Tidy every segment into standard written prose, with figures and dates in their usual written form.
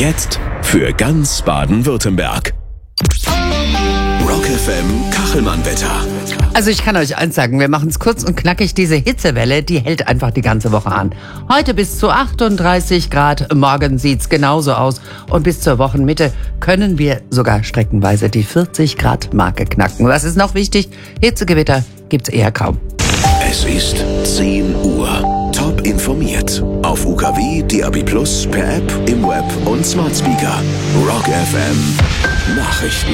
Jetzt für ganz Baden-Württemberg. Rock FM Kachelmann-Wetter. Also ich kann euch eins sagen, wir machen es kurz und knackig. Diese Hitzewelle, die hält einfach die ganze Woche an. Heute bis zu 38 Grad, morgen sieht's genauso aus. Und bis zur Wochenmitte können wir sogar streckenweise die 40 Grad Marke knacken. Was ist noch wichtig? Hitzegewitter gibt's eher kaum. Es ist 10 Uhr. Top informiert. Auf UKW, DAB+, per App, im Web und Smart Speaker. Rock FM Nachrichten.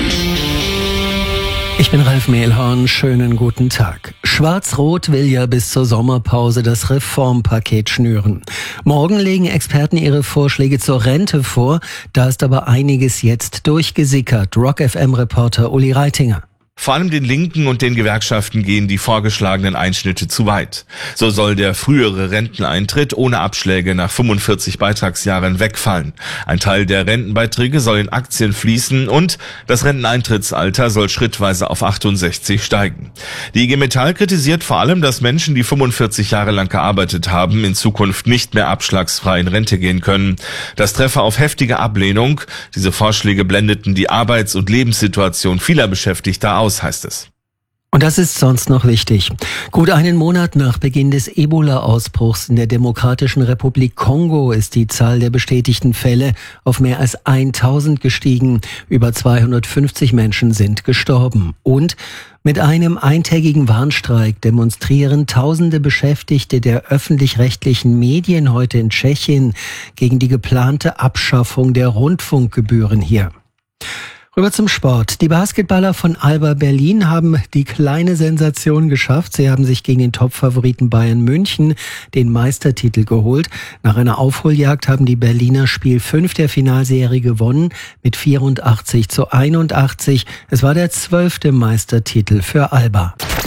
Ich bin Ralf Mehlhorn, schönen guten Tag. Schwarz-Rot will ja bis zur Sommerpause das Reformpaket schnüren. Morgen legen Experten ihre Vorschläge zur Rente vor, da ist aber einiges jetzt durchgesickert. Rock FM-Reporter Uli Reitinger. Vor allem den Linken und den Gewerkschaften gehen die vorgeschlagenen Einschnitte zu weit. So soll der frühere Renteneintritt ohne Abschläge nach 45 Beitragsjahren wegfallen. Ein Teil der Rentenbeiträge soll in Aktien fließen und das Renteneintrittsalter soll schrittweise auf 68 steigen. Die IG Metall kritisiert vor allem, dass Menschen, die 45 Jahre lang gearbeitet haben, in Zukunft nicht mehr abschlagsfrei in Rente gehen können. Das treffe auf heftige Ablehnung. Diese Vorschläge blendeten die Arbeits- und Lebenssituation vieler Beschäftigter aus, heißt es. Und das ist sonst noch wichtig. Gut einen Monat nach Beginn des Ebola-Ausbruchs in der Demokratischen Republik Kongo ist die Zahl der bestätigten Fälle auf mehr als 1000 gestiegen. Über 250 Menschen sind gestorben. Und mit einem eintägigen Warnstreik demonstrieren tausende Beschäftigte der öffentlich-rechtlichen Medien heute in Tschechien gegen die geplante Abschaffung der Rundfunkgebühren hier. Rüber zum Sport. Die Basketballer von Alba Berlin haben die kleine Sensation geschafft. Sie haben sich gegen den Topfavoriten Bayern München den Meistertitel geholt. Nach einer Aufholjagd haben die Berliner Spiel 5 der Finalserie gewonnen mit 84:81. Es war der 12. Meistertitel für Alba.